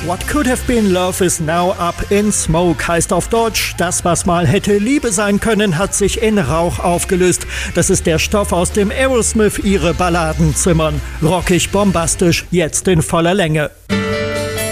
What could have been love is now up in smoke heißt auf Deutsch, das was mal hätte Liebe sein können, hat sich in Rauch aufgelöst. Das ist der Stoff, aus dem Aerosmith ihre Balladen zimmern. Rockig, bombastisch, jetzt in voller Länge.